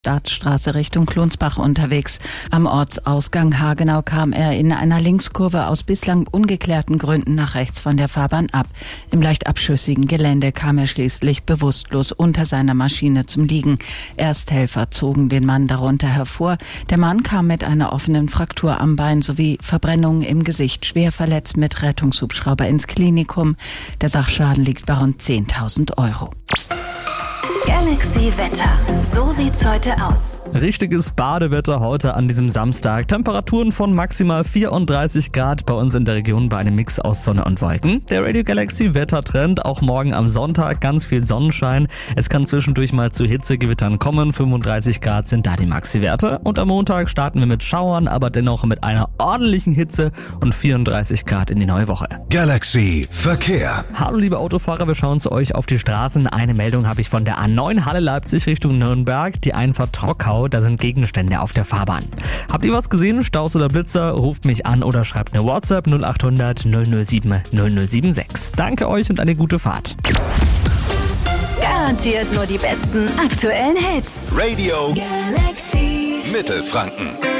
Staatsstraße Richtung Klonsbach unterwegs. Am Ortsausgang Hagenau kam er in einer Linkskurve aus bislang ungeklärten Gründen nach rechts von der Fahrbahn ab. Im leicht abschüssigen Gelände kam er schließlich bewusstlos unter seiner Maschine zum Liegen. Ersthelfer zogen den Mann darunter hervor. Der Mann kam mit einer offenen Fraktur am Bein sowie Verbrennungen im Gesicht schwer verletzt mit Rettungshubschrauber ins Klinikum. Der Sachschaden liegt bei rund 10.000 Euro. Galaxy Wetter. So sieht's heute aus. Richtiges Badewetter heute an diesem Samstag. Temperaturen von maximal 34 Grad bei uns in der Region bei einem Mix aus Sonne und Wolken. Der Radio Galaxy Wettertrend, auch morgen am Sonntag ganz viel Sonnenschein. Es kann zwischendurch mal zu Hitzegewittern kommen. 35 Grad sind da die Maxi-Werte. Und am Montag starten wir mit Schauern, aber dennoch mit einer ordentlichen Hitze und 34 Grad in die neue Woche. Galaxy Verkehr. Hallo liebe Autofahrer, wir schauen zu euch auf die Straßen. Eine Meldung habe ich von der A9 Halle Leipzig Richtung Nürnberg. Die Einfahrt Trockau, da sind Gegenstände auf der Fahrbahn. Habt ihr was gesehen? Staus oder Blitzer? Ruft mich an oder schreibt eine WhatsApp 0800 007 0076. Danke euch und eine gute Fahrt. Garantiert nur die besten aktuellen Hits. Radio Galaxy Mittelfranken.